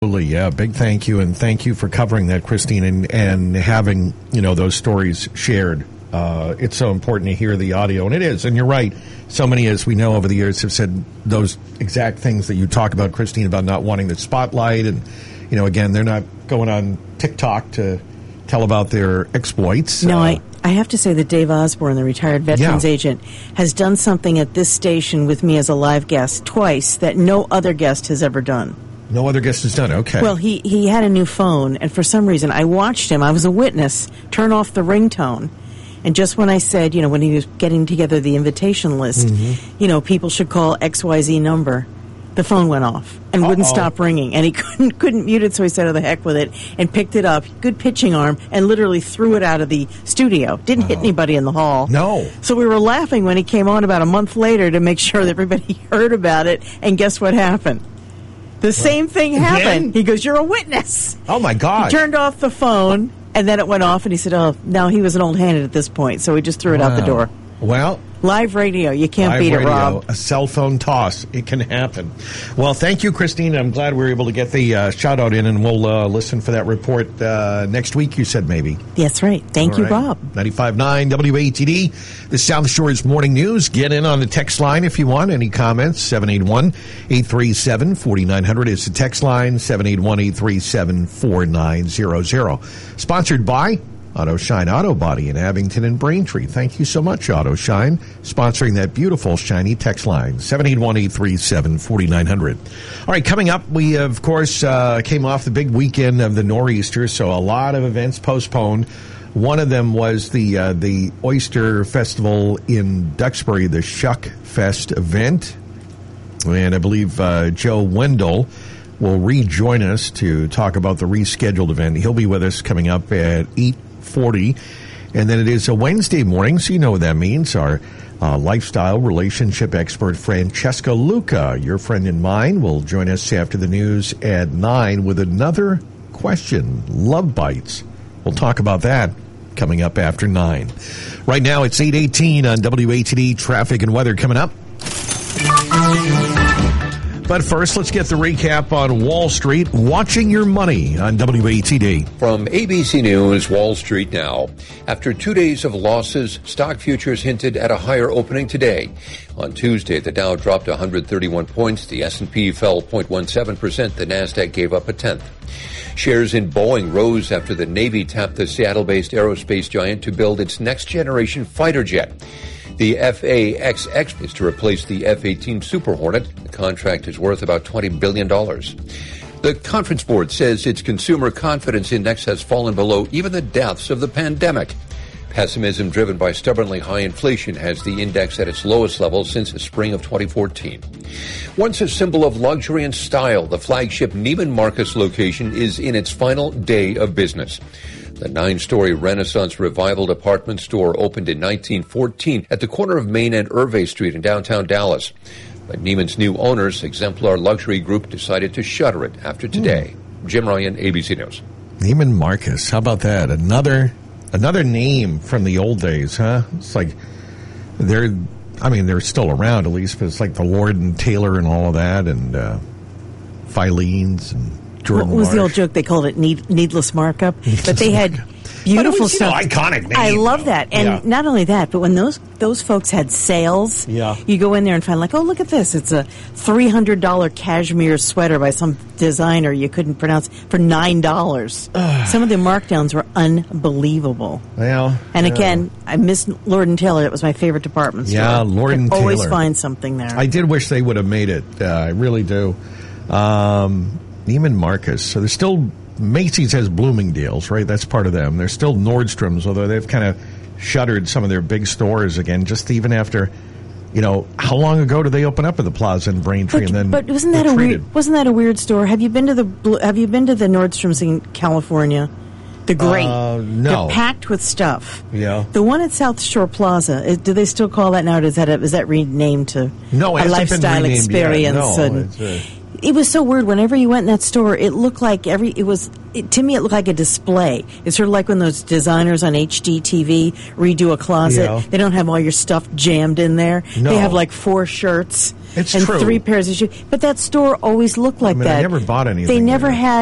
Yeah, big thank you, and thank you for covering that, Christine, and having, those stories shared. It's so important to hear the audio, and it is, and you're right. So many, as we know over the years, have said those exact things that you talk about, Christine, about not wanting the spotlight, and, again, they're not going on TikTok to tell about their exploits. No, I have to say that Dave Osborne, the retired veterans agent, has done something at this station with me as a live guest twice that no other guest has ever done. No other guest has done. Okay. Well, he had a new phone, and for some reason, I watched him. I was a witness. Turn off the ringtone. And just when I said, when he was getting together the invitation list, people should call XYZ number, the phone went off and wouldn't stop ringing. And he couldn't mute it, so he said, oh, the heck with it, and picked it up, good pitching arm, and literally threw it out of the studio. Didn't hit anybody in the hall. No. So we were laughing when he came on about a month later to make sure that everybody heard about it, and guess what happened? The same thing happened. Again? He goes, you're a witness. Oh, my God. He turned off the phone, and then it went off, and he said, oh, now he was an old-handed at this point, so he just threw it out the door. Well, live radio, you can't beat it, Rob. A cell phone toss, it can happen. Well, thank you, Christine. I'm glad we were able to get the shout-out in, and we'll listen for that report next week, you said maybe. That's right. Thank you, Rob. 95.9 WATD, the South Shore's Morning News. Get in on the text line if you want. Any comments? 781-837-4900 is the text line, 781-837-4900. Sponsored by Auto Shine Auto Body in Abington and Braintree. Thank you so much, Auto Shine, sponsoring that beautiful, shiny text line, 781-837-4900. All right, coming up, we, of course, came off the big weekend of the Nor'easter, so a lot of events postponed. One of them was the Oyster Festival in Duxbury, the Shuck Fest event. And I believe Joe Wendell will rejoin us to talk about the rescheduled event. He'll be with us coming up at 8:40. And then it is a Wednesday morning, so you know what that means. Our lifestyle relationship expert, Francesca Luca, your friend and mine, will join us after the news at 9 with another question, Love Bites. We'll talk about that coming up after 9. Right now, it's 8:18 on WATD. Traffic and weather coming up. But first, let's get the recap on Wall Street. Watching your money on WATD. From ABC News, Wall Street now. After 2 days of losses, stock futures hinted at a higher opening today. On Tuesday, the Dow dropped 131 points. The S&P fell 0.17%. The Nasdaq gave up a tenth. Shares in Boeing rose after the Navy tapped the Seattle-based aerospace giant to build its next-generation fighter jet. The F/A-XX is to replace the F-18 Super Hornet. The contract is worth about $20 billion. The Conference Board says its consumer confidence index has fallen below even the depths of the pandemic. Pessimism driven by stubbornly high inflation has the index at its lowest level since the spring of 2014. Once a symbol of luxury and style, the flagship Neiman Marcus location is in its final day of business. The 9-story Renaissance Revival department store opened in 1914 at the corner of Main and Irvay Street in downtown Dallas. But Neiman's new owners, Exemplar Luxury Group, decided to shutter it after today. Jim Ryan, ABC News. Neiman Marcus, how about that? Another name from the old days, huh? It's like they're still around at least, but it's like the Lord and Taylor and all of that, and Filene's and Jordan What was Marsh. the old joke? They called it needless markup, but they had beautiful stuff. Iconic name. I love that, and not only that, but when those folks had sales, you go in there and find like, oh, look at this! It's a $300 cashmere sweater by some designer you couldn't pronounce for $9. Some of the markdowns were unbelievable. Well, and again, I miss Lord and Taylor. It was my favorite department store. Yeah, Lord and Taylor. Always find something there. I did wish they would have made it. I really do. Neiman Marcus. So there's still, Macy's has Bloomingdale's, right? That's part of them. There's still Nordstrom's, although they've kind of shuttered some of their big stores again, just even after, how long ago did they open up at the Plaza in Braintree and then But wasn't that a weird store? Have you been to the Nordstrom's in California? The great. No. They're packed with stuff. Yeah. The one at South Shore Plaza, do they still call that now? Or is that renamed to No, it a hasn't been lifestyle renamed experience? yet. No, It was so weird. Whenever you went in that store, it looked like to me, it looked like a display. It's sort of like when those designers on HGTV redo a closet. Yeah. They don't have all your stuff jammed in there. No. They have like 4 shirts It's and true. 3 pairs of shoes. But that store always looked like that. I never bought anything They never there. had